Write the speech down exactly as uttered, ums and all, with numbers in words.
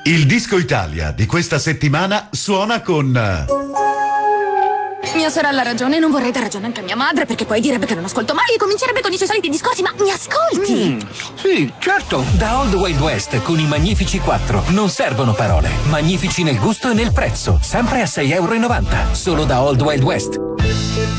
Il Disco Italia di questa settimana suona con... Mia sorella ha ragione, non vorrei dar ragione anche a mia madre, perché poi direbbe che non ascolto mai e comincerebbe con i suoi soliti discorsi, ma mi ascolti? Mm, sì, certo. Da Old Wild West con i Magnifici quattro non servono parole. Magnifici nel gusto e nel prezzo, sempre a sei e novanta euro. Solo da Old Wild West.